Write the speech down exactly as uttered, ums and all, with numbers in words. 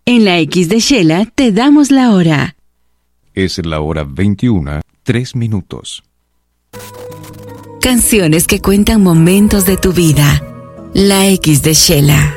En la X de Shela te damos la hora. Es la hora veintiuna, tres minutos. Canciones que cuentan momentos de tu vida. La X de Shela.